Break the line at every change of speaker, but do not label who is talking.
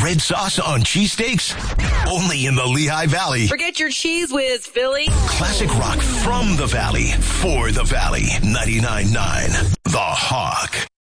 red sauce on cheesesteaks? Only in the Lehigh Valley.
Forget your cheese whiz, Philly.
Classic rock from the Valley, for the Valley. 99.9 The Hawk.